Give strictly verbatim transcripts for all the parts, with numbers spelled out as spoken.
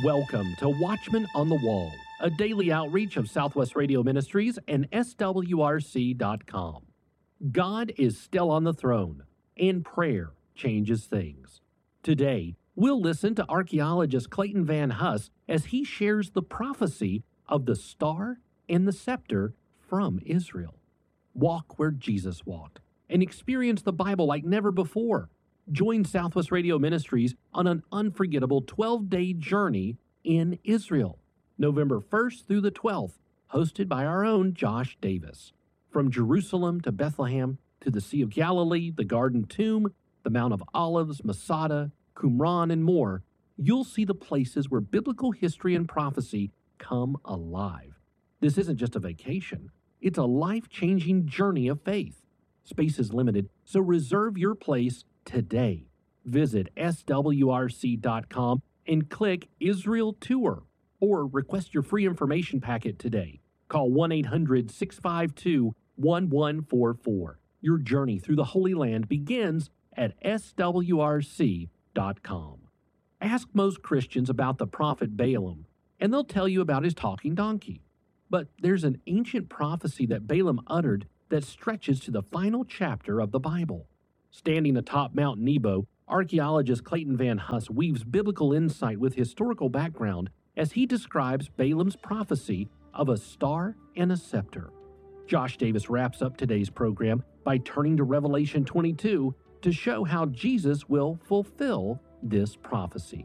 Welcome to Watchman on the Wall, a daily outreach of Southwest Radio Ministries and S W R C dot com. God is still on the throne, and prayer changes things. Today, we'll listen to archaeologist Clayton Van Huss as he shares the prophecy of the star and the scepter from Israel. Walk where Jesus walked and experience the Bible like never before. Join Southwest Radio Ministries on an unforgettable twelve-day journey in Israel, November first through the twelfth, hosted by our own Josh Davis. From Jerusalem to Bethlehem to the Sea of Galilee, the Garden Tomb, the Mount of Olives, Masada, Qumran, and more, you'll see the places where biblical history and prophecy come alive. This isn't just a vacation. It's a life-changing journey of faith. Space is limited, so reserve your place today. Visit S W R C dot com and click Israel Tour, or request your free information packet today. Call one eight hundred, six five two, one one four four. Your journey through the Holy Land begins at S W R C dot com. Ask most Christians about the prophet Balaam, and they'll tell you about his talking donkey. But there's an ancient prophecy that Balaam uttered that stretches to the final chapter of the Bible. Standing atop Mount Nebo, archaeologist Clayton Van Huss weaves biblical insight with historical background as he describes Balaam's prophecy of a star and a scepter. Josh Davis wraps up today's program by turning to Revelation twenty-two to show how Jesus will fulfill this prophecy.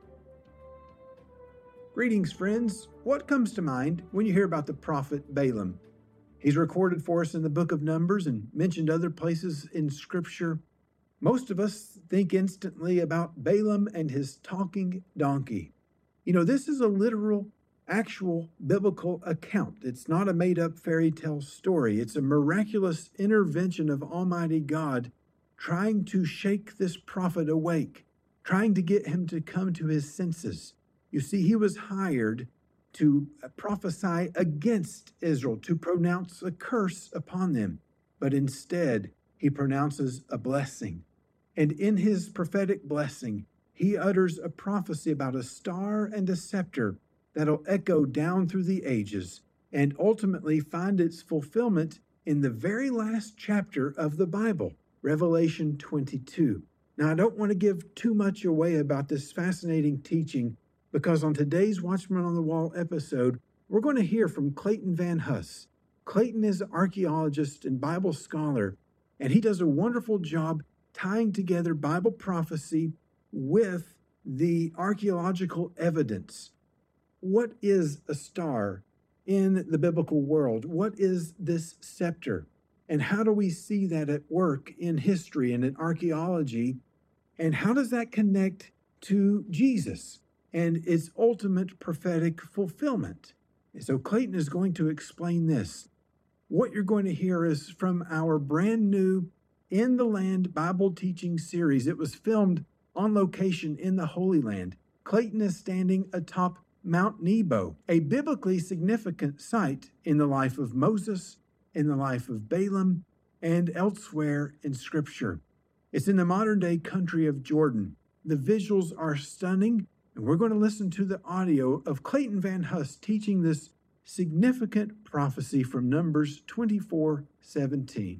Greetings, friends. What comes to mind when you hear about the prophet Balaam? He's recorded for us in the book of Numbers and mentioned other places in Scripture. Most of us think instantly about Balaam and his talking donkey. You know, this is a literal, actual biblical account. It's not a made-up fairy tale story. It's a miraculous intervention of Almighty God trying to shake this prophet awake, trying to get him to come to his senses. You see, he was hired to prophesy against Israel, to pronounce a curse upon them. But instead, he pronounces a blessing. And in his prophetic blessing, he utters a prophecy about a star and a scepter that'll echo down through the ages and ultimately find its fulfillment in the very last chapter of the Bible, Revelation twenty-two. Now, I don't want to give too much away about this fascinating teaching, because on today's Watchman on the Wall episode, we're going to hear from Clayton Van Huss. Clayton is an archaeologist and Bible scholar, and he does a wonderful job tying together Bible prophecy with the archaeological evidence. What is a star in the biblical world? What is this scepter? And how do we see that at work in history and in archaeology? And how does that connect to Jesus and its ultimate prophetic fulfillment? And so Clayton is going to explain this. What you're going to hear is from our brand new In the Land Bible teaching series. It was filmed on location in the Holy Land. Clayton is standing atop Mount Nebo, a biblically significant site in the life of Moses, in the life of Balaam, and elsewhere in Scripture. It's in the modern-day country of Jordan. The visuals are stunning, and we're going to listen to the audio of Clayton Van Huss teaching this significant prophecy from Numbers twenty-four seventeen.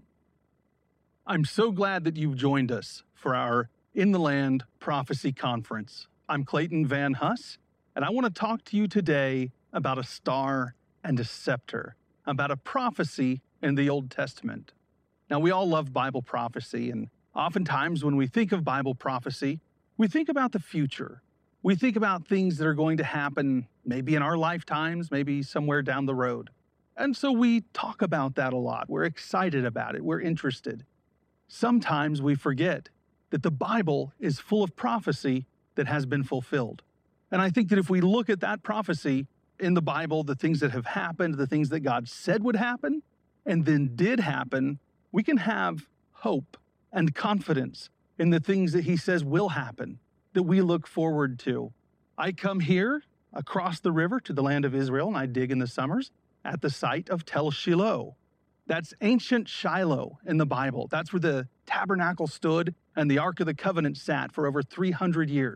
I'm so glad that you've joined us for our In the Land Prophecy Conference. I'm Clayton Van Huss, and I want to talk to you today about a star and a scepter, about a prophecy in the Old Testament. Now, we all love Bible prophecy, and oftentimes when we think of Bible prophecy, we think about the future. We think about things that are going to happen maybe in our lifetimes, maybe somewhere down the road. And so we talk about that a lot. We're excited about it. We're interested. Sometimes we forget that the Bible is full of prophecy that has been fulfilled. And I think that if we look at that prophecy in the Bible, the things that have happened, the things that God said would happen, and then did happen, we can have hope and confidence in the things that He says will happen, that we look forward to. I come here across the river to the land of Israel, and I dig in the summers at the site of Tel Shiloh. That's ancient Shiloh in the Bible. That's where the tabernacle stood and the Ark of the Covenant sat for over three hundred years.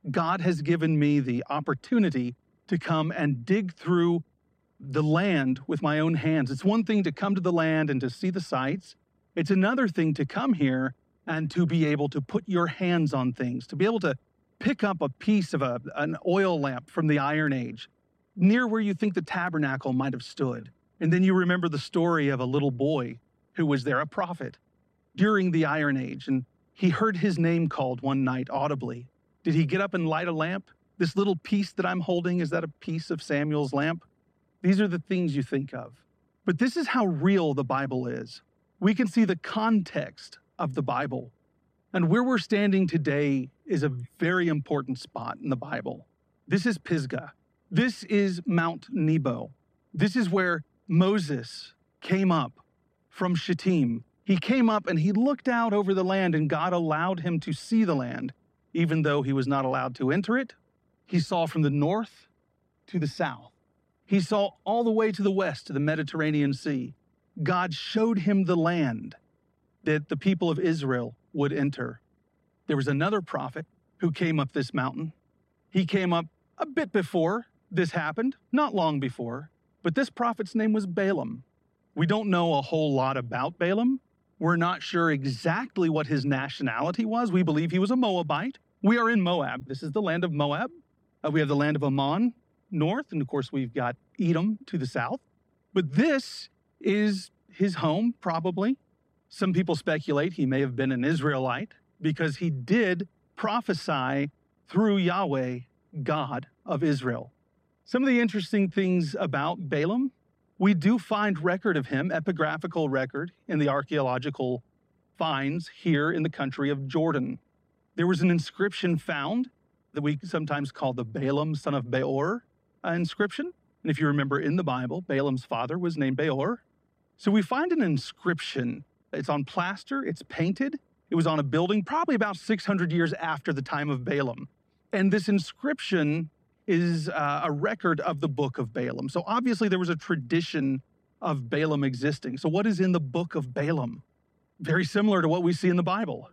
God has given me the opportunity to come and dig through the land with my own hands. It's one thing to come to the land and to see the sights. It's another thing to come here and to be able to put your hands on things, to be able to pick up a piece of a, an oil lamp from the Iron Age, near where you think the tabernacle might have stood. And then you remember the story of a little boy who was there, a prophet, during the Iron Age, and he heard his name called one night audibly. Did he get up and light a lamp? This little piece that I'm holding, is that a piece of Samuel's lamp? These are the things you think of. But this is how real the Bible is. We can see the context of the Bible. And where we're standing today is a very important spot in the Bible. This is Pisgah. This is Mount Nebo. This is where Moses came up from Shittim. He came up and he looked out over the land, and God allowed him to see the land, even though he was not allowed to enter it. He saw from the north to the south. He saw all the way to the west, to the Mediterranean Sea. God showed him the land that the people of Israel would enter. There was another prophet who came up this mountain. He came up a bit before this happened, not long before, but this prophet's name was Balaam. We don't know a whole lot about Balaam. We're not sure exactly what his nationality was. We believe he was a Moabite. We are in Moab. This is the land of Moab. Uh, we have the land of Ammon north, and of course we've got Edom to the south. But this is his home, probably. Some people speculate he may have been an Israelite because he did prophesy through Yahweh, God of Israel. Some of the interesting things about Balaam, we do find record of him, epigraphical record, in the archaeological finds here in the country of Jordan. There was an inscription found that we sometimes call the Balaam, son of Beor uh, inscription. And if you remember in the Bible, Balaam's father was named Beor. So we find an inscription. It's on plaster, it's painted. It was on a building probably about six hundred years after the time of Balaam. And this inscription is uh, a record of the book of Balaam. So obviously there was a tradition of Balaam existing. So what is in the book of Balaam? Very similar to what we see in the Bible.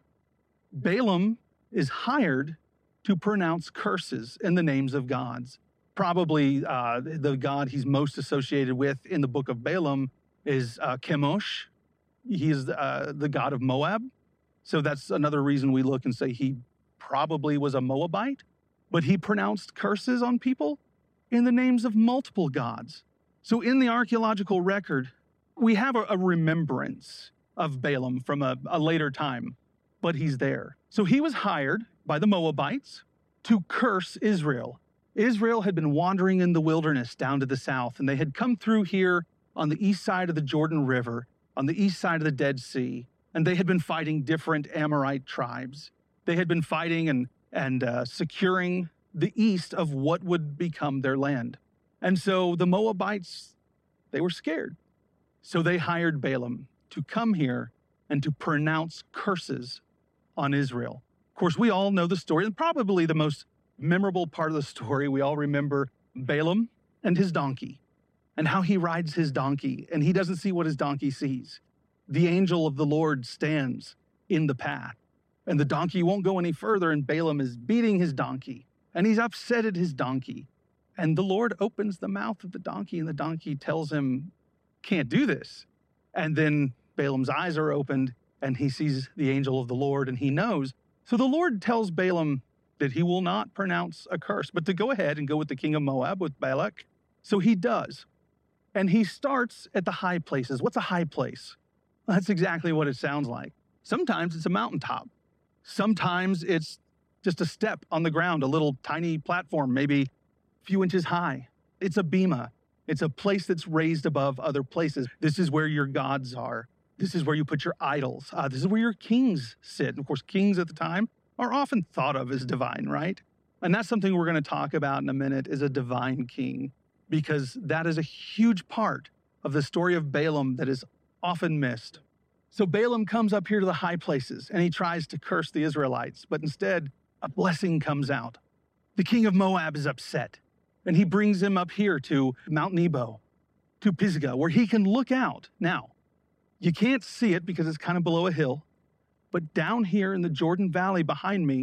Balaam is hired to pronounce curses in the names of gods. Probably uh, the god he's most associated with in the book of Balaam is uh, Chemosh. He is uh, the god of Moab. So that's another reason we look and say he probably was a Moabite. But he pronounced curses on people in the names of multiple gods. So in the archaeological record, we have a, a remembrance of Balaam from a, a later time, but he's there. So he was hired by the Moabites to curse Israel. Israel had been wandering in the wilderness down to the south, and they had come through here on the east side of the Jordan River, on the east side of the Dead Sea, and they had been fighting different Amorite tribes. They had been fighting and and uh, securing the east of what would become their land. And so the Moabites, they were scared. So they hired Balaam to come here and to pronounce curses on Israel. Of course, we all know the story, and probably the most memorable part of the story, we all remember Balaam and his donkey, and how he rides his donkey, and he doesn't see what his donkey sees. The angel of the Lord stands in the path, and the donkey won't go any further, and Balaam is beating his donkey, and he's upset at his donkey. And the Lord opens the mouth of the donkey, and the donkey tells him, can't do this. And then Balaam's eyes are opened, and he sees the angel of the Lord, and he knows. So the Lord tells Balaam that he will not pronounce a curse, but to go ahead and go with the king of Moab, with Balak. So he does. And he starts at the high places. What's a high place? Well, that's exactly what it sounds like. Sometimes it's a mountaintop. Sometimes it's just a step on the ground, a little tiny platform, maybe a few inches high. It's a bema. It's a place that's raised above other places. This is where your gods are. This is where you put your idols. Uh, this is where your kings sit. And of course, kings at the time are often thought of as divine, right? And that's something we're going to talk about in a minute, is a divine king, because that is a huge part of the story of Balaam that is often missed. So Balaam comes up here to the high places, and he tries to curse the Israelites, but instead a blessing comes out. The king of Moab is upset, and he brings him up here to Mount Nebo, to Pisgah, where he can look out. Now, you can't see it because it's kind of below a hill, but down here in the Jordan Valley behind me,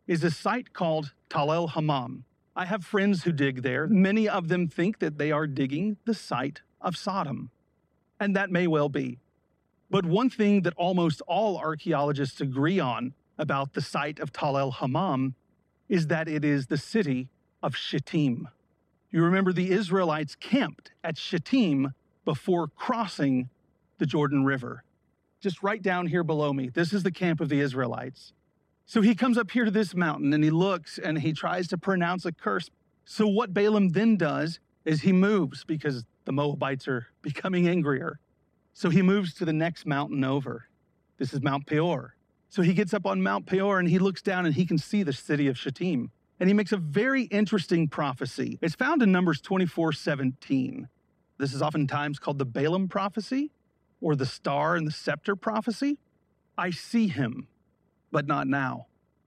is a site called Tal El Hammam. I have friends who dig there. Many of them think that they are digging the site of Sodom, and that may well be. But one thing that almost all archaeologists agree on about the site of Tal El Hammam is that it is the city of Shittim. You remember the Israelites camped at Shittim before crossing the Jordan River. Just right down here below me, this is the camp of the Israelites. So he comes up here to this mountain and he looks and he tries to pronounce a curse. So what Balaam then does is he moves because the Moabites are becoming angrier. So he moves to the next mountain over. This is Mount Peor. So he gets up on Mount Peor and he looks down and he can see the city of Shittim. And he makes a very interesting prophecy. It's found in Numbers twenty-four seventeen. This is oftentimes called the Balaam prophecy or the star and the scepter prophecy. I see him, but not now.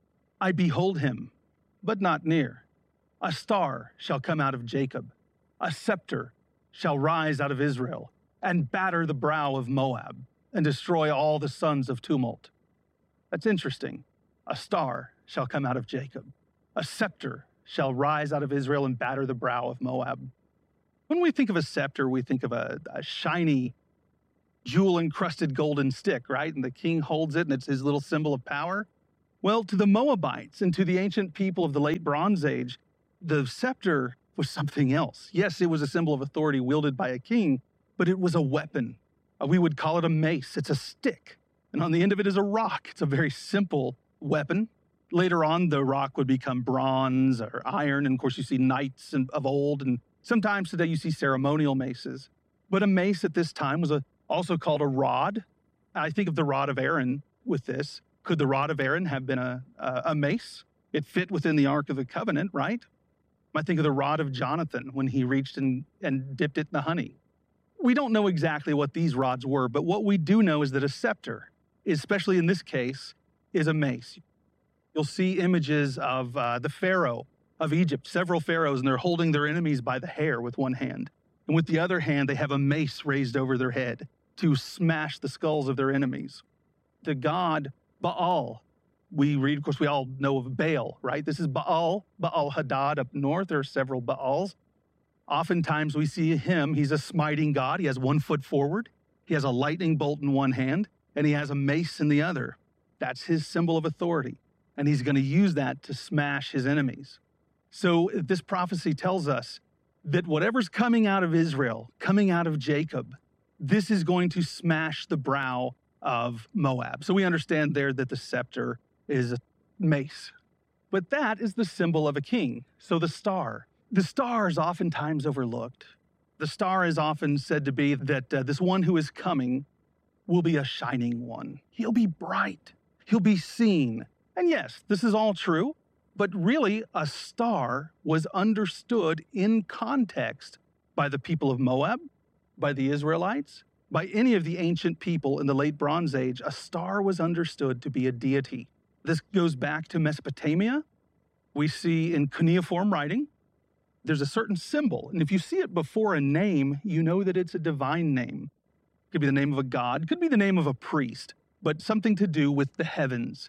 I behold him, but not near. A star shall come out of Jacob. A scepter shall rise out of Israel and batter the brow of Moab and destroy all the sons of tumult. That's interesting. A star shall come out of Jacob. A scepter shall rise out of Israel and batter the brow of Moab. When we think of a scepter, we think of a, a shiny, jewel-encrusted golden stick, right? And the king holds it, and it's his little symbol of power. Well, to the Moabites and to the ancient people of the late Bronze Age, the scepter was something else. Yes, it was a symbol of authority wielded by a king, but it was a weapon. Uh, we would call it a mace. It's a stick. And on the end of it is a rock. It's a very simple weapon. Later on, the rock would become bronze or iron. And of course, you see knights of old. And sometimes today you see ceremonial maces. But a mace at this time was a, also called a rod. I think of the rod of Aaron with this. Could the rod of Aaron have been a, a, a mace? It fit within the Ark of the Covenant, right? I think of the rod of Jonathan when he reached and, and dipped it in the honey. We don't know exactly what these rods were, but what we do know is that a scepter, especially in this case, is a mace. You'll see images of uh, the Pharaoh of Egypt, several pharaohs, and they're holding their enemies by the hair with one hand. And with the other hand, they have a mace raised over their head to smash the skulls of their enemies. The god Baal, we read, of course, we all know of Baal, right? This is Baal, Baal Hadad up north. There are several Baals. Oftentimes we see him, he's a smiting god. He has one foot forward. He has a lightning bolt in one hand, and he has a mace in the other. That's his symbol of authority. And he's going to use that to smash his enemies. So this prophecy tells us that whatever's coming out of Israel, coming out of Jacob, this is going to smash the brow of Moab. So we understand there that the scepter is a mace. But that is the symbol of a king. So the star. The star is oftentimes overlooked. The star is often said to be that uh, this one who is coming will be a shining one. He'll be bright. He'll be seen. And yes, this is all true, but really a star was understood in context by the people of Moab, by the Israelites, by any of the ancient people in the late Bronze Age. A star was understood to be a deity. This goes back to Mesopotamia. We see in cuneiform writing, there's a certain symbol. And if you see it before a name, you know that it's a divine name. It could be the name of a god, it could be the name of a priest, but something to do with the heavens.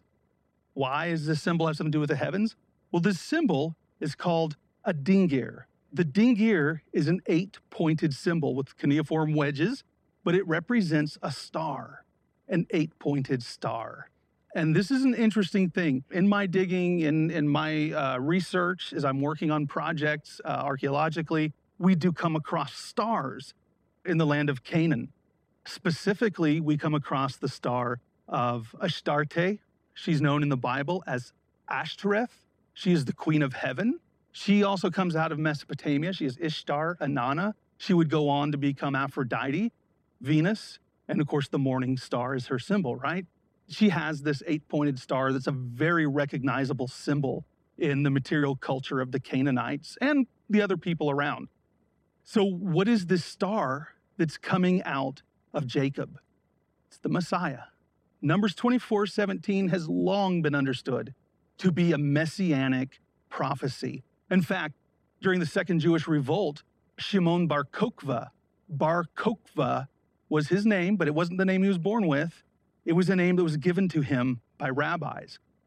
Why does this symbol have something to do with the heavens? Well, this symbol is called a dingir. The dingir is an eight-pointed symbol with cuneiform wedges, but it represents a star, an eight-pointed star. And this is an interesting thing. In my digging, in, in my uh, research, as I'm working on projects uh, archaeologically, we do come across stars in the land of Canaan. Specifically, we come across the star of Astarte. She's known in the Bible as Ashtoreth. She is the queen of heaven. She also comes out of Mesopotamia. She is Ishtar, Inanna. She would go on to become Aphrodite, Venus, and of course the morning star is her symbol, right? She has this eight-pointed star that's a very recognizable symbol in the material culture of the Canaanites and the other people around. So what is this star that's coming out of Jacob? It's the Messiah. Numbers twenty-four seventeen has long been understood to be a messianic prophecy. In fact, during the Second Jewish Revolt, Shimon Bar Kokhba, Bar Kokhba was his name, but it wasn't the name he was born with. It was a name that was given to him by rabbis.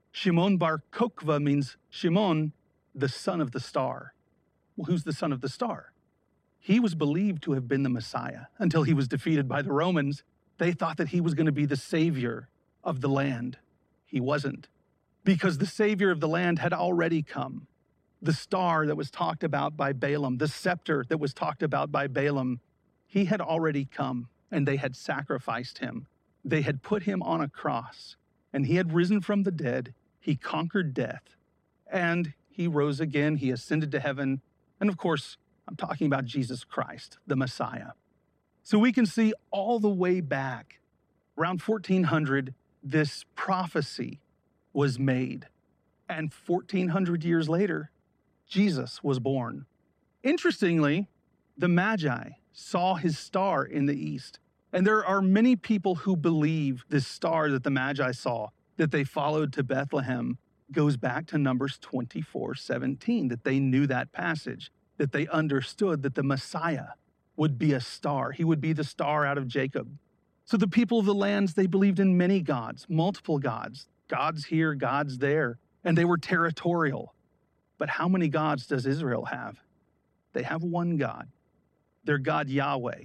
Shimon bar Kokva means Shimon, the son of the star. Well, who's the son of the star? He was believed to have been the Messiah until he was defeated by the Romans. They thought that he was going to be the savior of the land. He wasn't, because the savior of the land had already come. The star that was talked about by Balaam, the scepter that was talked about by Balaam, he had already come, and they had sacrificed him. They had put him on a cross, and he had risen from the dead. He conquered death, and he rose again. He ascended to heaven. And of course, I'm talking about Jesus Christ, the Messiah. So we can see all the way back, around fourteen hundred, this prophecy was made. And fourteen hundred years later, Jesus was born. Interestingly, the Magi saw his star in the east. And there are many people who believe this star that the Magi saw, that they followed to Bethlehem, goes back to Numbers twenty-four seventeen, that they knew that passage, that they understood that the Messiah would be a star. He would be the star out of Jacob. So the people of the lands, they believed in many gods, multiple gods, gods here, gods there, and they were territorial. But how many gods does Israel have? They have one God, their God Yahweh.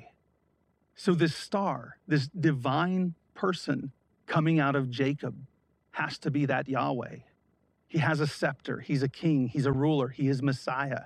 So this star, this divine person coming out of Jacob has to be that Yahweh. He has a scepter, he's a king, he's a ruler, he is Messiah.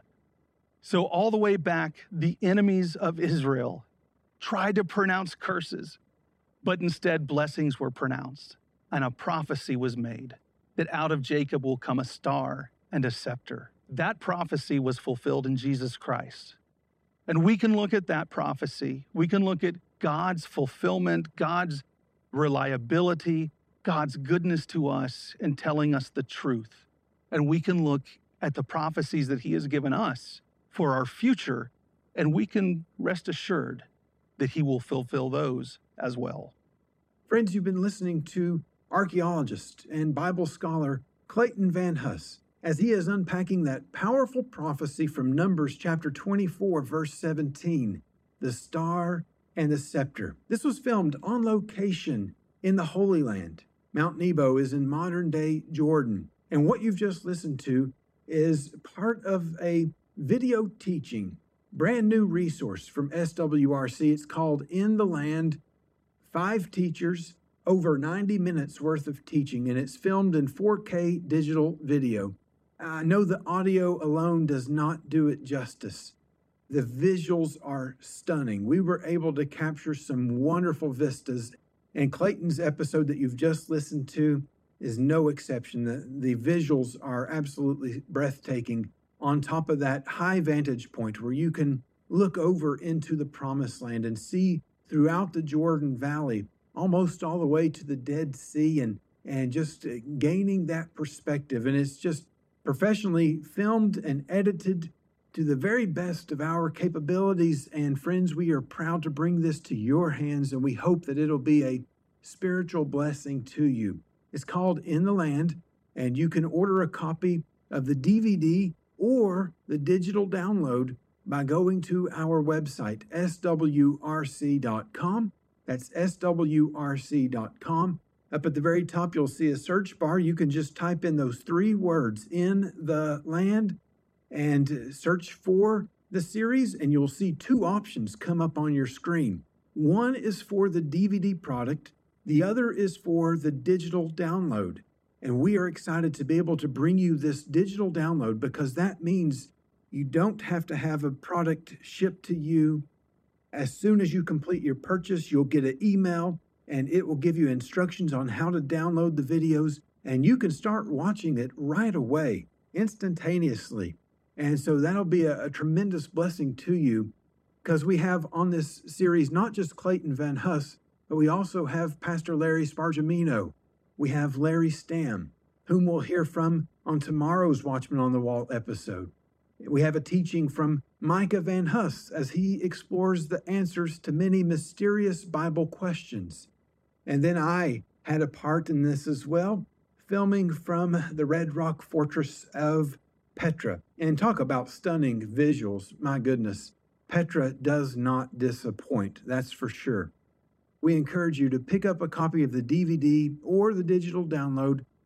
So all the way back, the enemies of Israel tried to pronounce curses, but instead blessings were pronounced, and a prophecy was made that out of Jacob will come a star and a scepter. That prophecy was fulfilled in Jesus Christ. And we can look at that prophecy. We can look at God's fulfillment, God's reliability, God's goodness to us in telling us the truth. And we can look at the prophecies that he has given us for our future, and we can rest assured that he will fulfill those as well. Friends, you've been listening to archaeologist and Bible scholar Clayton Van Huss as he is unpacking that powerful prophecy from Numbers chapter twenty-four, verse seventeen, the star and the scepter. This was filmed on location in the Holy Land. Mount Nebo is in modern-day Jordan, and what you've just listened to is part of a video teaching, brand new resource from S W R C. It's called In the Land, five teachers, over ninety minutes worth of teaching, and it's filmed in four K digital video. I know the audio alone does not do it justice. The visuals are stunning. We were able to capture some wonderful vistas, and Clayton's episode that you've just listened to is no exception. The, the visuals are absolutely breathtaking. On top of that high vantage point where you can look over into the Promised Land and see throughout the Jordan Valley, almost all the way to the Dead Sea, and, and just gaining that perspective. And it's just professionally filmed and edited to the very best of our capabilities. And friends, we are proud to bring this to your hands, and we hope that it'll be a spiritual blessing to you. It's called In the Land, and you can order a copy of the D V D or the digital download by going to our website, S W R C dot com. That's S W R C dot com. Up at the very top, you'll see a search bar. You can just type in those three words, In the Land, and search for the series, and you'll see two options come up on your screen. One is for the D V D product. The other is for the digital download. And we are excited to be able to bring you this digital download, because that means you don't have to have a product shipped to you. As soon as you complete your purchase, you'll get an email, and it will give you instructions on how to download the videos, and you can start watching it right away, instantaneously. And so that'll be a, a tremendous blessing to you, because we have on this series not just Clayton Van Huss, but we also have Pastor Larry Spargimino. We have Larry Stamm, whom we'll hear from on tomorrow's Watchman on the Wall episode. We have a teaching from Micah Van Huss as he explores the answers to many mysterious Bible questions. And then I had a part in this as well, filming from the Red Rock Fortress of Petra. And talk about stunning visuals. My goodness, Petra does not disappoint, that's for sure. We encourage you to pick up a copy of the D V D or the digital download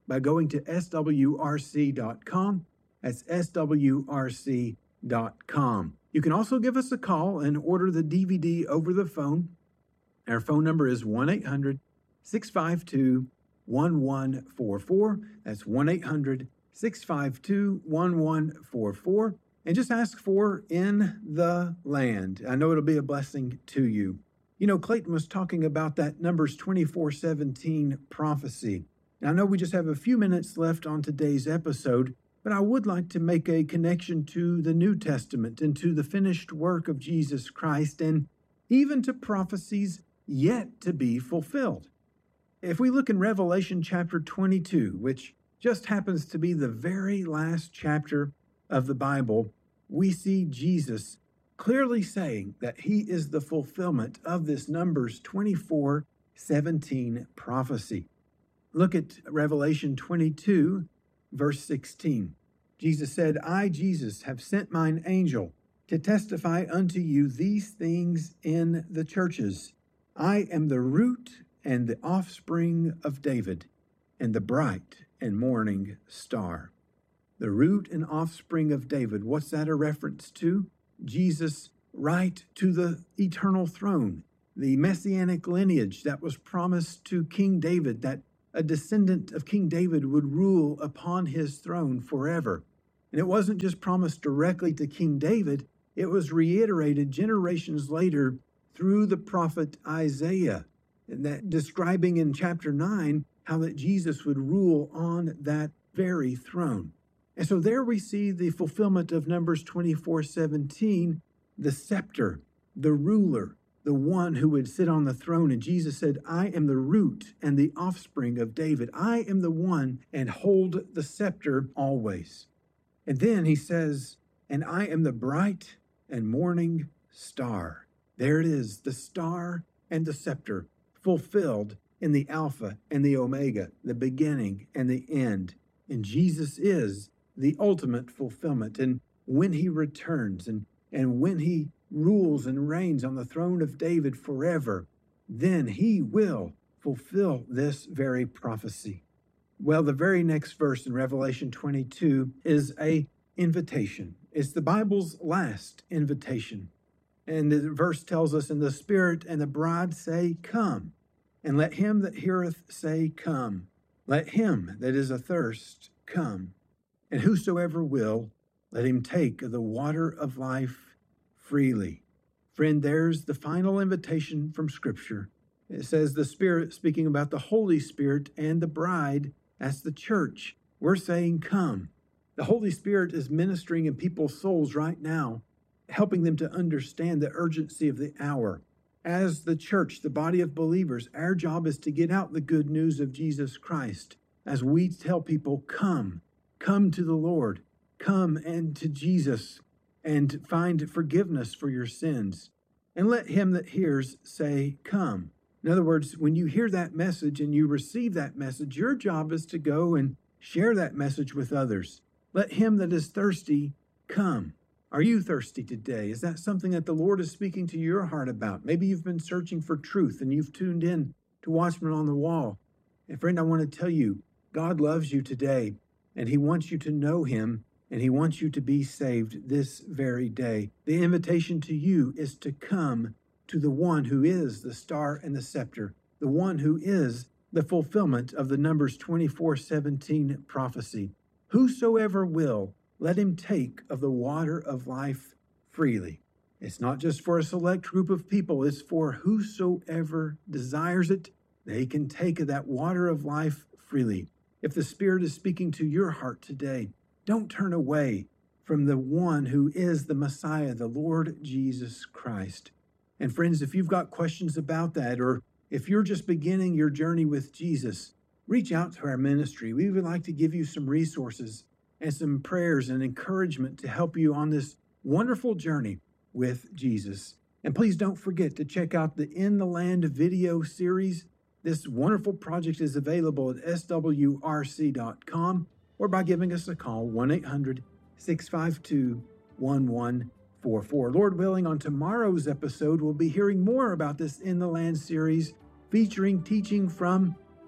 by going to S W R C dot com. That's S W R C dot com. You can also give us a call and order the D V D over the phone. Our phone number is one eight hundred six five two one one four four. That's one eight hundred six five two one one four four. And just ask for In the Land. I know it'll be a blessing to you. You know, Clayton was talking about that Numbers twenty-four seventeen prophecy. Now, I know we just have a few minutes left on today's episode, but I would like to make a connection to the New Testament and to the finished work of Jesus Christ and even to prophecies yet to be fulfilled. If we look in Revelation chapter twenty-two, which just happens to be the very last chapter of the Bible, we see Jesus clearly saying that he is the fulfillment of this Numbers twenty-four seventeen prophecy. Look at Revelation twenty-two, verse sixteen. Jesus said, I, Jesus, have sent mine angel to testify unto you these things in the churches. I am the root and the offspring of David, and the bright and morning star. The root and offspring of David, what's that a reference to? Jesus, right to the eternal throne, the messianic lineage that was promised to King David, that a descendant of King David would rule upon his throne forever. And it wasn't just promised directly to King David, it was reiterated generations later through the prophet Isaiah, and that describing in chapter nine how that Jesus would rule on that very throne. And so there we see the fulfillment of Numbers twenty-four seventeen, the scepter, the ruler, the one who would sit on the throne. And Jesus said, I am the root and the offspring of David. I am the one and hold the scepter always. And then he says, and I am the bright and morning star. There it is, the star and the scepter, fulfilled in the Alpha and the Omega, the beginning and the end. And Jesus is the ultimate fulfillment. And when he returns and, and when he rules and reigns on the throne of David forever, then he will fulfill this very prophecy. Well, the very next verse in Revelation twenty-two is a invitation. It's the Bible's last invitation. And the verse tells us, and the Spirit and the bride say, come. And let him that heareth say, come. Let him that is athirst come. And whosoever will, let him take of the water of life freely. Friend, there's the final invitation from Scripture. It says the Spirit, speaking about the Holy Spirit and the bride, that's the church. We're saying, come. The Holy Spirit is ministering in people's souls right now, helping them to understand the urgency of the hour. As the church, the body of believers, our job is to get out the good news of Jesus Christ. As we tell people, come, come to the Lord, come and to Jesus, and find forgiveness for your sins. And let him that hears say, come. In other words, when you hear that message and you receive that message, your job is to go and share that message with others. Let him that is thirsty come. Are you thirsty today? Is that something that the Lord is speaking to your heart about? Maybe you've been searching for truth and you've tuned in to Watchmen on the Wall. And friend, I want to tell you, God loves you today, and he wants you to know him, and he wants you to be saved this very day. The invitation to you is to come to the one who is the star and the scepter, the one who is the fulfillment of the Numbers twenty-four seventeen prophecy. Whosoever will, let him take of the water of life freely. It's not just for a select group of people. It's for whosoever desires it. They can take of that water of life freely. If the Spirit is speaking to your heart today, don't turn away from the one who is the Messiah, the Lord Jesus Christ. And friends, if you've got questions about that, or if you're just beginning your journey with Jesus, reach out to our ministry. We would like to give you some resources and some prayers and encouragement to help you on this wonderful journey with Jesus. And please don't forget to check out the In the Land video series. This wonderful project is available at S W R C dot com or by giving us a call, one eight hundred six five two one one four four. Lord willing, on tomorrow's episode, we'll be hearing more about this In the Land series featuring teaching from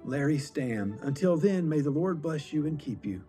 Larry Stamm. Until then, may the Lord bless you and keep you.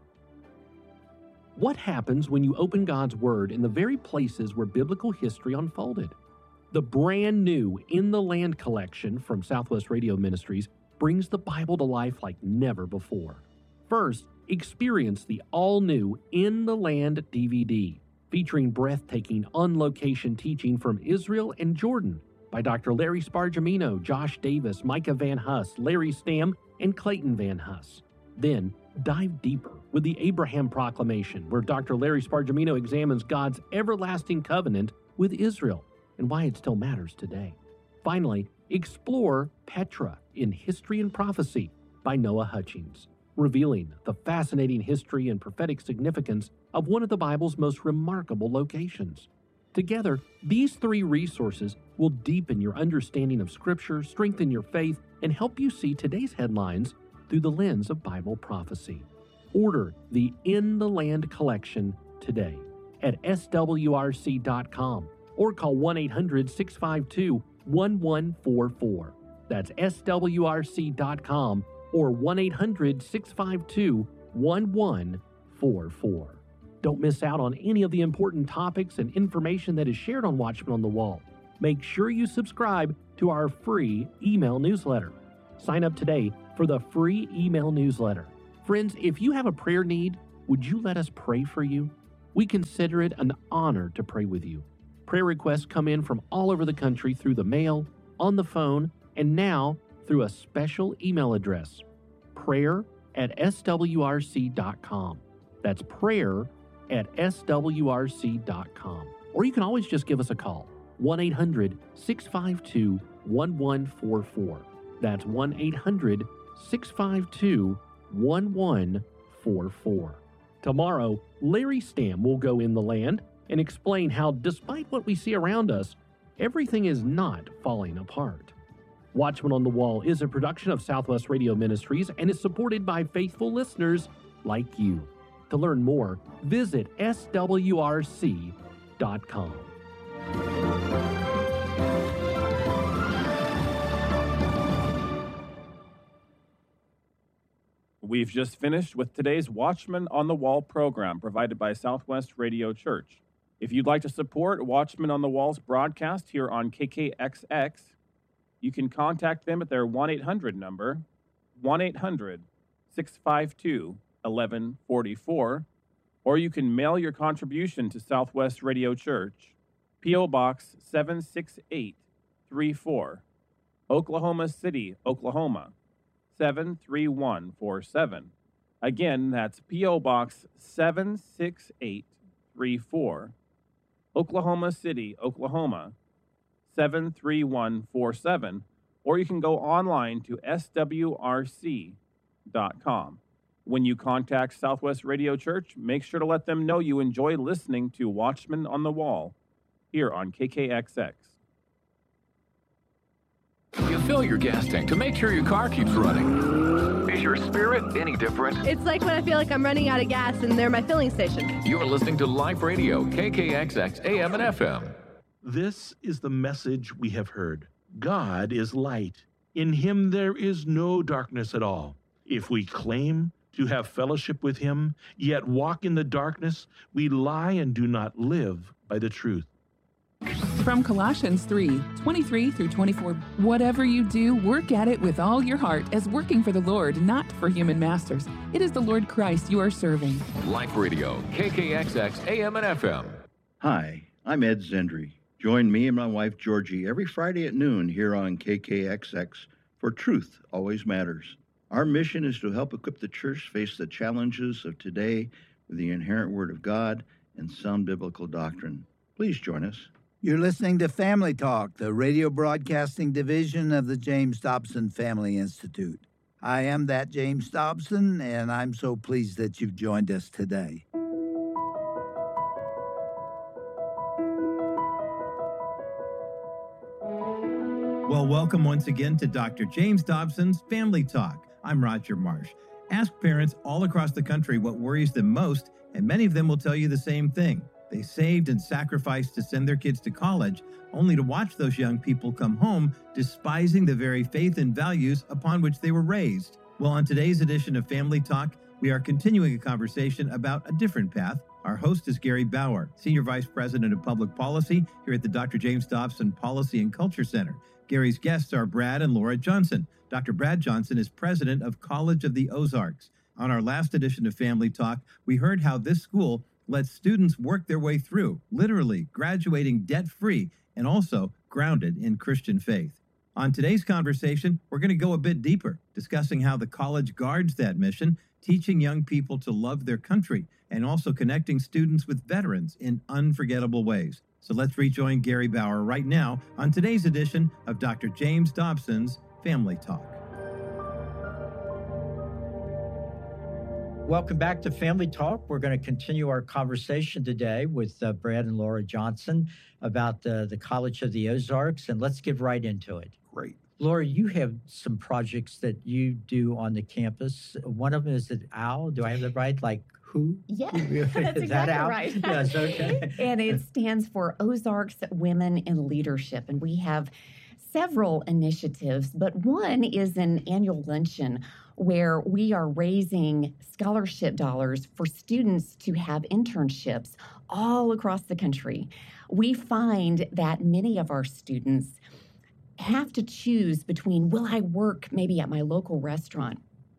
What happens when you open God's Word in the very places where biblical history unfolded? The brand new In the Land collection from Southwest Radio Ministries brings the Bible to life like never before. First, experience the all-new In the Land D V D, featuring breathtaking on-location teaching from Israel and Jordan by Doctor Larry Spargimino, Josh Davis, Micah Van Huss, Larry Stamm, and Clayton Van Huss. Then, dive deeper with the Abraham Proclamation, where Doctor Larry Spargimino examines God's everlasting covenant with Israel and why it still matters today. Finally, explore Petra in History and Prophecy by Noah Hutchings, revealing the fascinating history and prophetic significance of one of the Bible's most remarkable locations. Together, these three resources will deepen your understanding of Scripture, strengthen your faith, and help you see today's headlines through the lens of Bible prophecy. Order the In the Land collection today at S W R C dot com or call one eight hundred, six five two, one one four four. That's S W R C dot com or one eight hundred, six five two, one one four four. Don't miss out on any of the important topics and information that is shared on Watchmen on the Wall. Make sure you subscribe to our free email newsletter. Sign up today for the free email newsletter. Friends, if you have a prayer need, would you let us pray for you? We consider it an honor to pray with you. Prayer requests come in from all over the country through the mail, on the phone, and now through a special email address, prayer at S W R C dot com. That's prayer at S W R C dot com. Or you can always just give us a call, one eight hundred, six five two, one one four four. That's one eight hundred, six five two, one one four four. Tomorrow, Larry Stamm will go in the land and explain how, despite what we see around us, everything is not falling apart. Watchmen on the Wall is a production of Southwest Radio Ministries and is supported by faithful listeners like you. To learn more, visit S W R C dot com. We've just finished with today's Watchmen on the Wall program provided by Southwest Radio Church. If you'd like to support Watchmen on the Wall's broadcast here on K K X X, you can contact them at their one eight hundred number, one eight hundred, six five two, one one four four, or you can mail your contribution to Southwest Radio Church, P O. Box seven six eight three four, Oklahoma City, Oklahoma, seven three one four seven. Again, that's P O. Box seven six eight three four, Oklahoma City, Oklahoma, seven three one four seven, or you can go online to S W R C dot com. When you contact Southwest Radio Church, make sure to let them know you enjoy listening to Watchmen on the Wall here on K K X X. You fill your gas tank to make sure your car keeps running. Is your spirit any different? It's like when I feel like I'm running out of gas and they're my filling station. You're listening to Life Radio, K K X X A M and F M. This is the message we have heard. God is light. In him there is no darkness at all. If we claim to have fellowship with him, yet walk in the darkness, we lie and do not live by the truth. From Colossians three, twenty-three through twenty-four, whatever you do, work at it with all your heart as working for the Lord, not for human masters. It is the Lord Christ you are serving. Life Radio, K K X X A M and F M. Hi, I'm Ed Zendry. Join me and my wife Georgie every Friday at noon here on K K X X for Truth Always Matters. Our mission is to help equip the church face the challenges of today with the inherent Word of God and sound biblical doctrine. Please join us. You're listening to Family Talk, the radio broadcasting division of the James Dobson Family Institute. I am that James Dobson, and I'm so pleased that you've joined us today. Well, welcome once again to Doctor James Dobson's Family Talk. I'm Roger Marsh. Ask parents all across the country what worries them most, and many of them will tell you the same thing. They saved and sacrificed to send their kids to college, only to watch those young people come home despising the very faith and values upon which they were raised. Well, on today's edition of Family Talk, we are continuing a conversation about a different path. Our host is Gary Bauer, Senior Vice President of Public Policy here at the Doctor James Dobson Policy and Culture Center. Gary's guests are Brad and Laura Johnson. Doctor Brad Johnson is president of College of the Ozarks. On our last edition of Family Talk, we heard how this school lets students work their way through, literally graduating debt-free and also grounded in Christian faith. On today's conversation, we're going to go a bit deeper, discussing how the college guards that mission, teaching young people to love their country, and also connecting students with veterans in unforgettable ways. So let's rejoin Gary Bauer right now on today's edition of Doctor James Dobson's Family Talk. Welcome back to Family Talk. We're going to continue our conversation today with uh, Brad and Laura Johnson about uh, the College of the Ozarks, and let's get right into it. Great. Laura, you have some projects that you do on the campus. One of them is at O W L. Do I have that right? Like who? Yeah, Is that's that exactly O W L? right. Yes, okay. And it stands for Ozarks Women in Leadership. And we have several initiatives, but one is an annual luncheon where we are raising scholarship dollars for students to have internships all across the country. We find that many of our students have to choose between, will I work maybe at my local restaurant,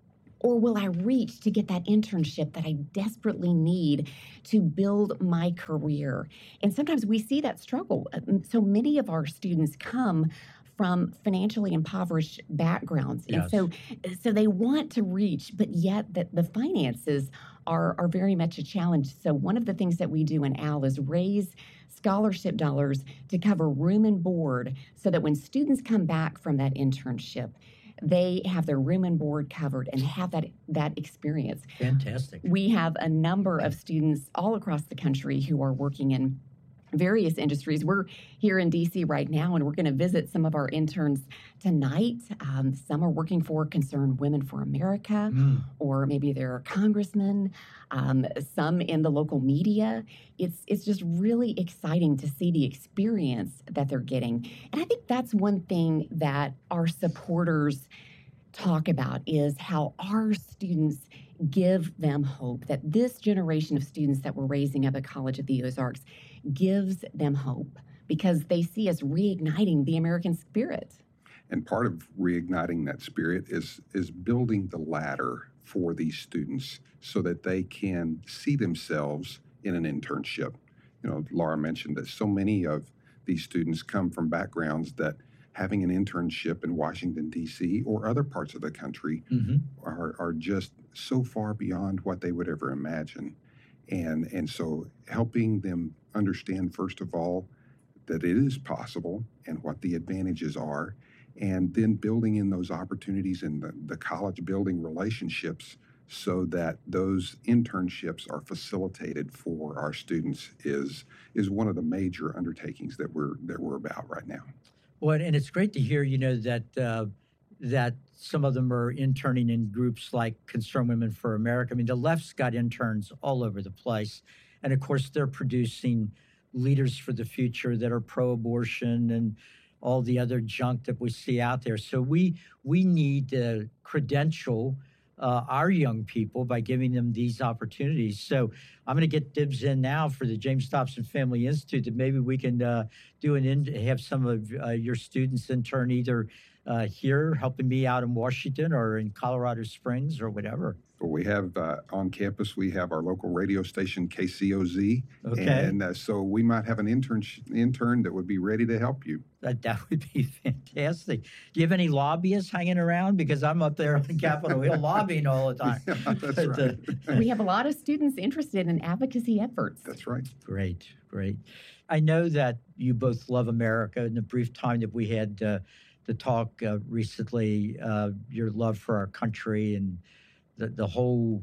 or will I reach to get that internship that I desperately need to build my career? And sometimes we see that struggle. So many of our students come from financially impoverished backgrounds. Yes. And so so they want to reach, but yet the, the finances are, are very much a challenge. So one of the things that we do in O W L is raise scholarship dollars to cover room and board so that when students come back from that internship, they have their room and board covered and have that, that experience. Fantastic. We have a number of students all across the country who are working in various industries. We're here in D C right now, and we're going to visit some of our interns tonight. Um, some are working for Concerned Women for America, Mm. or maybe they're congressmen, um, some in the local media. It's, it's just really exciting to see the experience that they're getting. And I think that's one thing that our supporters talk about is how our students give them hope, that this generation of students that we're raising up at College of the Ozarks gives them hope because they see us reigniting the American spirit. And part of reigniting that spirit is is building the ladder for these students so that they can see themselves in an internship. You know, Laura mentioned that so many of these students come from backgrounds that having an internship in Washington, D C or other parts of the country Mhm. are, are just so far beyond what they would ever imagine. And, and so helping them understand, first of all, that it is possible and what the advantages are, and then building in those opportunities in the, the college building relationships so that those internships are facilitated for our students is, is one of the major undertakings that we're, that we're about right now. Well, and it's great to hear, you know, that uh, that some of them are interning in groups like Concerned Women for America. I mean, the left's got interns all over the place. And of course, they're producing leaders for the future that are pro-abortion and all the other junk that we see out there. So we we need to credential uh, our young people by giving them these opportunities. So I'm going to get dibs in now for the James Dobson Family Institute that maybe we can uh, do an in, have some of uh, your students intern either uh, here helping me out in Washington or in Colorado Springs or whatever. Well, we have uh, on campus, we have our local radio station, K C O Z. Okay. And uh, so we might have an intern intern that would be ready to help you. That, that would be fantastic. Do you have any lobbyists hanging around? Because I'm up there on Capitol Hill lobbying all the time. Yeah, that's But, uh, right. We have a lot of students interested in advocacy efforts. That's right. Great, great. I know that you both love America. In the brief time that we had uh, to talk uh, recently, uh, your love for our country and the, the whole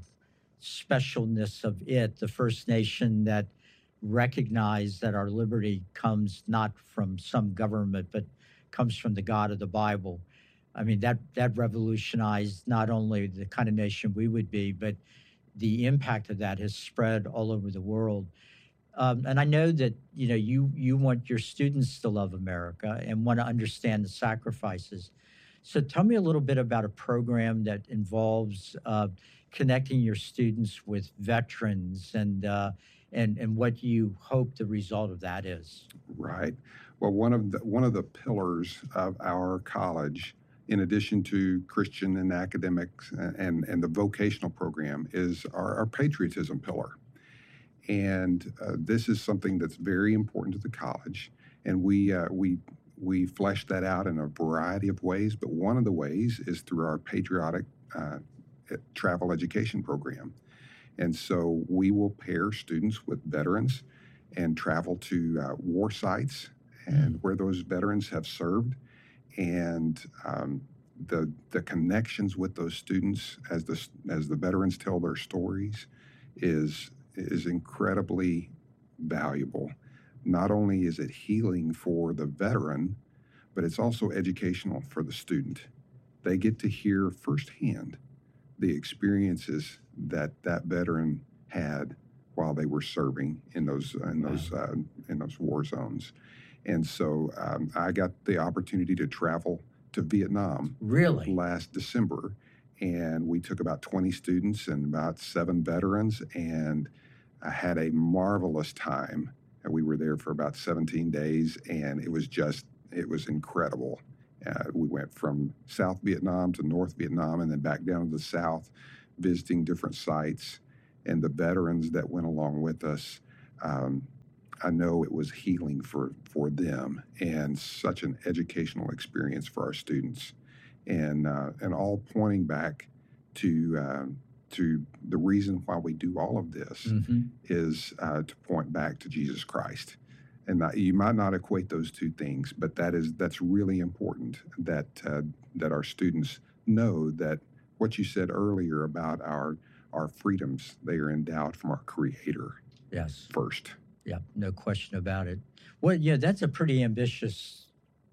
specialness of it, the First Nation that recognized that our liberty comes not from some government, but comes from the God of the Bible. I mean, that, that revolutionized not only the kind of nation we would be, but the impact of that has spread all over the world. Um, and I know that, you know, you, you want your students to love America and want to understand the sacrifices. So tell me a little bit about a program that involves uh, connecting your students with veterans and, uh, and, and what you hope the result of that is. Right. Well, one of the, one of the pillars of our college, in addition to Christian and academics and, and the vocational program, is our, our patriotism pillar. And uh, this is something that's very important to the college. And we, uh, we, we flesh that out in a variety of ways. But one of the ways is through our patriotic uh, travel education program. And so we will pair students with veterans and travel to uh, war sites and where those veterans have served. And um, the the connections with those students as the as the veterans tell their stories is is incredibly valuable. Not only is it healing for the veteran, but it's also educational for the student. They get to hear firsthand the experiences that that veteran had while they were serving in those in those uh, in those war zones. And so um, I got the opportunity to travel to Vietnam really last December, and we took about twenty students and about seven veterans, and I had a marvelous time. And we were there for about seventeen days, and it was just it was incredible. Uh, we went from South Vietnam to North Vietnam, and then back down to the South, visiting different sites, and the veterans that went along with us. Um, I know it was healing for, for them and such an educational experience for our students, and uh, and all pointing back to uh, to the reason why we do all of this mm-hmm. is uh, to point back to Jesus Christ. And that, you might not equate those two things, but that is that's really important that uh, that our students know that what you said earlier about our our freedoms, they are endowed from our Creator. Yes. First. Yeah, no question about it. Well, yeah, that's a pretty ambitious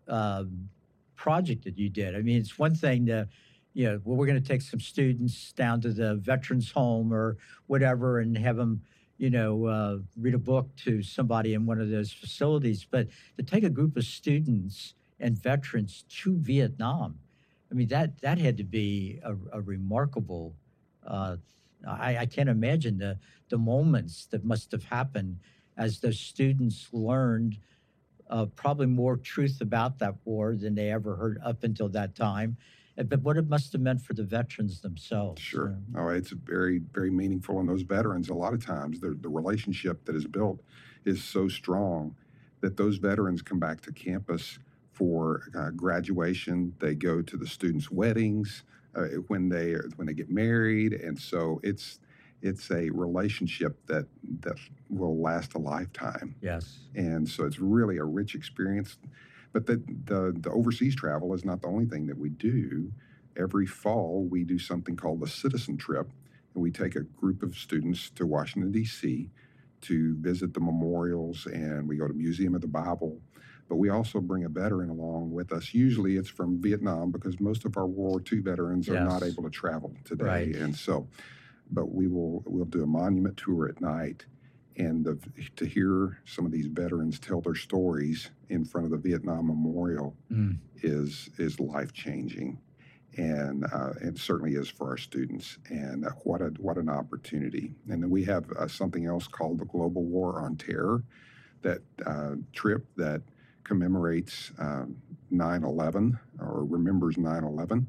um, project that you did. I mean, it's one thing to, you know, well, we're going to take some students down to the veterans home or whatever and have them, you know, uh, read a book to somebody in one of those facilities. But to take a group of students and veterans to Vietnam, I mean, that that had to be a, a remarkable. Uh, I, I can't imagine the the moments that must have happened as those students learned uh, probably more truth about that war than they ever heard up until that time. But what it must have meant for the veterans themselves. Sure. Oh, it's very, very meaningful. And those veterans, a lot of times, the, the relationship that is built is so strong that those veterans come back to campus for uh, graduation. They go to the students' weddings uh, when they when they get married, and so it's it's a relationship that that will last a lifetime. Yes. And so it's really a rich experience. But the, the, the overseas travel is not the only thing that we do. Every fall, we do something called the Citizen Trip, and we take a group of students to Washington, D C to visit the memorials, and we go to Museum of the Bible. But we also bring a veteran along with us. Usually it's from Vietnam because most of our World War Two veterans yes. are not able to travel today. Right. And so, but we will we'll do a monument tour at night. And the, to hear some of these veterans tell their stories in front of the Vietnam Memorial mm. is is life changing, and uh, it certainly is for our students. And uh, what a what an opportunity! And then we have uh, something else called the Global War on Terror, that uh, trip that commemorates um, nine eleven or remembers nine eleven,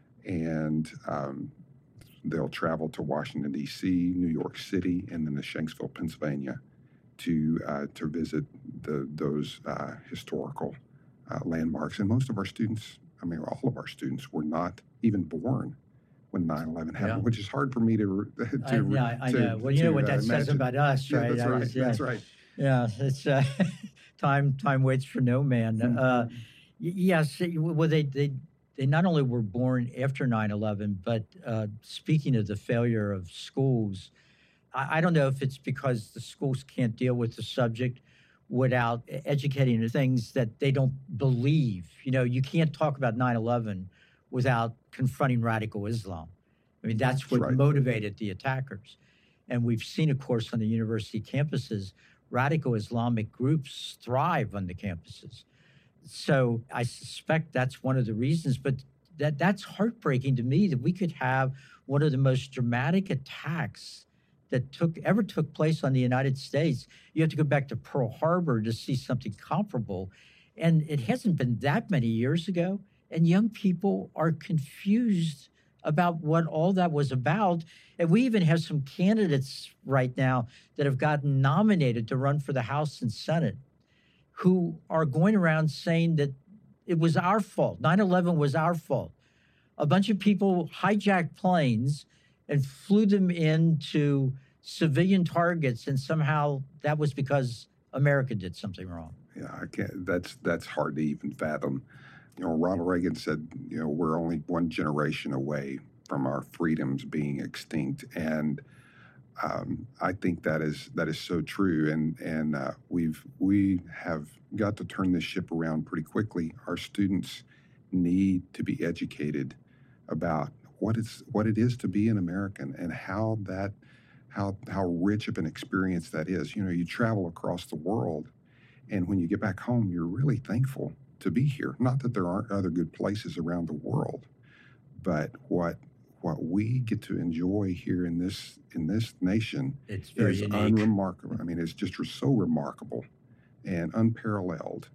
and um, they'll travel to Washington, D C, New York City, and then to Shanksville, Pennsylvania to uh, to visit the, those uh, historical uh, landmarks. And most of our students, I mean, all of our students were not even born when nine eleven happened, yeah. which is hard for me to to I, yeah, I to, know. Well, you to, know what that uh, says imagine. about us, Yeah, right? that's I right. was- yeah. That's right. Yeah, it's uh, time. Time waits for no man. Mm-hmm. Uh, y- yes. Well, they they they not only were born after nine eleven, but uh, speaking of the failure of schools, I, I don't know if it's because the schools can't deal with the subject without educating the things that they don't believe. You know, you can't talk about nine eleven without confronting radical Islam. I mean, that's what right. motivated the attackers. And we've seen, of course, on the university campuses, radical Islamic groups thrive on the campuses. So I suspect that's one of the reasons. But that that's heartbreaking to me that we could have one of the most dramatic attacks that took ever took place on the United States. You have to go back to Pearl Harbor to see something comparable. And it hasn't been that many years ago. And young people are confused about what all that was about. And we even have some candidates right now that have gotten nominated to run for the House and Senate who are going around saying that it was our fault. nine eleven was our fault. A bunch of people hijacked planes and flew them into civilian targets, and somehow that was because America did something wrong. Yeah, I can't. That's that's hard to even fathom. You know, Ronald Reagan said, you know, we're only one generation away from our freedoms being extinct, and um, I think that is that is so true. And and uh, we've we have got to turn this ship around pretty quickly. Our students need to be educated about what it's what it is to be an American and how that how how rich of an experience that is. You know, you travel across the world, and when you get back home, you're really thankful to be here. Not that there aren't other good places around the world, but what what we get to enjoy here in this in this nation it's very is unique. unremarkable. I mean, it's just so remarkable and unparalleled.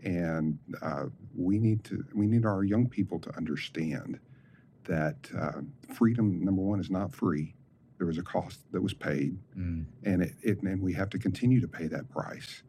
And uh, we need to we need our young people to understand that uh, freedom, number one, is not free. There was a cost that was paid, mm. and it, it and we have to continue to pay that price,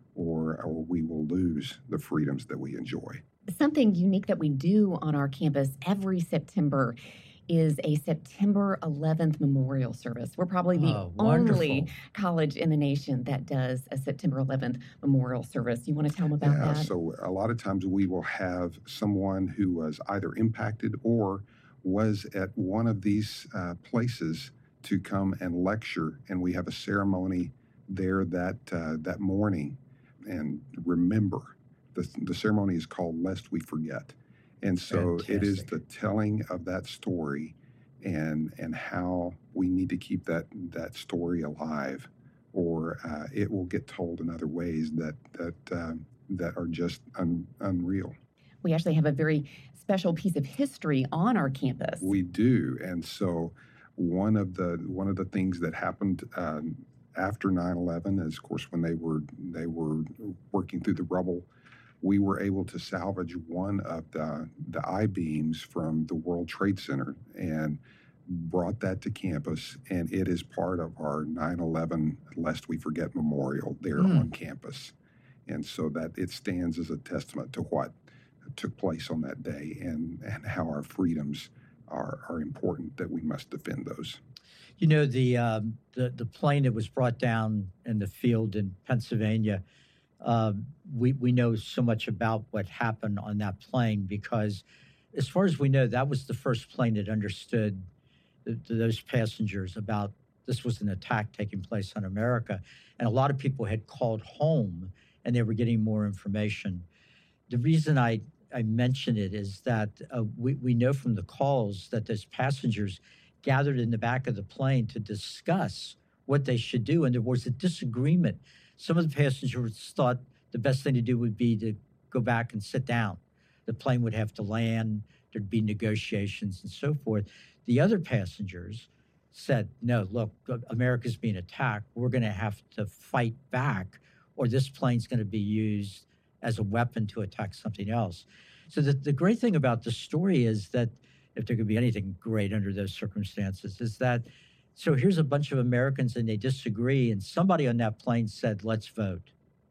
or or we will lose the freedoms that we enjoy. Something unique that we do on our campus every September is a September eleventh memorial service. We're probably the oh, only college in the nation that does a September eleventh memorial service. You want to tell them about yeah, that? So a lot of times we will have someone who was either impacted or was at one of these uh, places to come and lecture, and we have a ceremony there that uh, that morning. And remember, the, the ceremony is called Lest We Forget. And so Fantastic. It is the telling of that story and and how we need to keep that that story alive, or uh, it will get told in other ways that that uh, that are just un, unreal. We actually have a very special piece of history on our campus. We do, and so one of the one of the things that happened um, after nine eleven is, of course, when they were they were working through the rubble, we were able to salvage one of the the I-beams from the World Trade Center and brought that to campus, and it is part of our nine eleven Lest We Forget Memorial there Mm. on campus. And so that it stands as a testament to what took place on that day and, and how our freedoms are, are important, that we must defend those. You know, the, um, the the plane that was brought down in the field in Pennsylvania, uh, we, we know so much about what happened on that plane because, as far as we know, that was the first plane that understood the, those passengers about this was an attack taking place on America. And a lot of people had called home and they were getting more information. The reason I, I mention it is that uh, we, we know from the calls that those passengers gathered in the back of the plane to discuss what they should do. And there was a disagreement. Some of the passengers thought the best thing to do would be to go back and sit down. The plane would have to land, there'd be negotiations and so forth. The other passengers said, no, look, America's being attacked. We're going to have to fight back, or this plane's going to be used as a weapon to attack something else. So the, the great thing about the story is that, if there could be anything great under those circumstances, is that, so here's a bunch of Americans and they disagree, and somebody on that plane said, let's vote.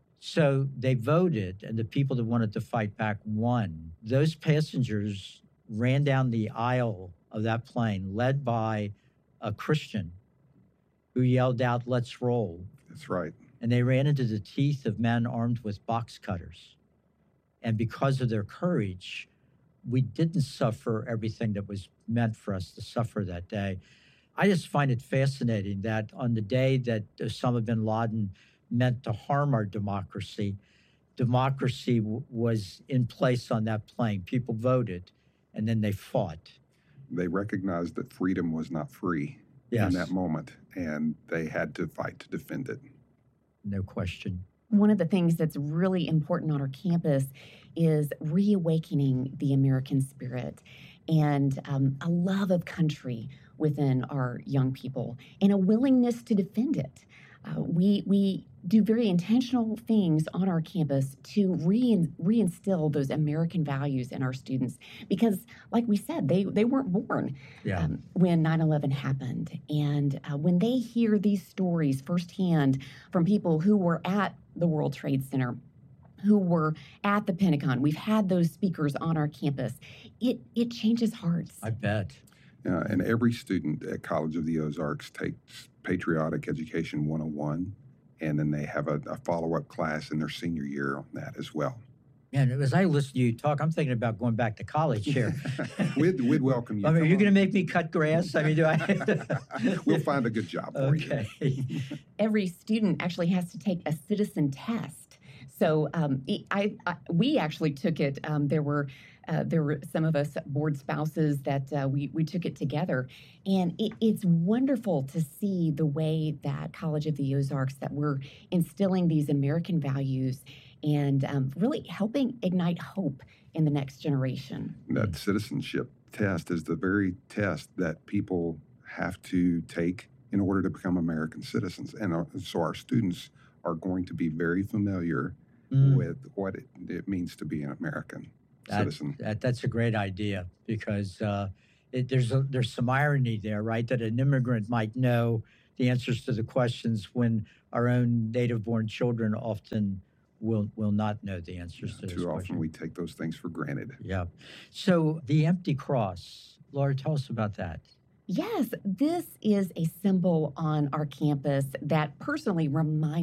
So they voted, and the people that wanted to fight back won. Those passengers ran down the aisle of that plane, led by a Christian who yelled out, let's roll. That's right. And they ran into the teeth of men armed with box cutters. And because of their courage, we didn't suffer everything that was meant for us to suffer that day. I just find it fascinating that on the day that Osama bin Laden meant to harm our democracy, democracy w- was in place on that plane. People voted, and then they fought. They recognized that freedom was not free Yes. in that moment, and they had to fight to defend it. No question. One of the things that's really important on our campus is reawakening the American spirit. and um, a love of country within our young people and a willingness to defend it. Uh, we, we do very intentional things on our campus to re- reinstill those American values in our students because, like we said, they, they weren't born Yeah. um, when nine eleven happened. And uh, when they hear these stories firsthand from people who were at the World Trade Center, who were at the Pentagon, we've had those speakers on our campus, it, it changes hearts. I bet. Uh, and every student at College of the Ozarks takes Patriotic Education one oh one, and then they have a, a follow-up class in their senior year on that as well. Man, as I listen to you talk, I'm thinking about going back to college here. we'd, we'd welcome you. I mean, are Come you on. going to make me cut grass? I mean, do I? We'll find a good job for Okay. you. Every student actually has to take a citizen test. So um, I, I, we actually took it. Um, there were uh, there were some of us board spouses that uh, we we took it together, and it, it's wonderful to see the way that College of the Ozarks that we're instilling these American values and um, really helping ignite hope in the next generation. That citizenship test is the very test that people have to take in order to become American citizens, and uh, so our students are going to be very familiar Mm. with what it, it means to be an American That, citizen. that, that's a great idea because uh, it, there's a, there's some irony there, right? That an immigrant might know the answers to the questions when our own native-born children often will will not know the answers to those Too often questions. we take those things for granted. Yeah. So the empty cross, Laura, tell us about that. Yes, this is a symbol on our campus that personally reminds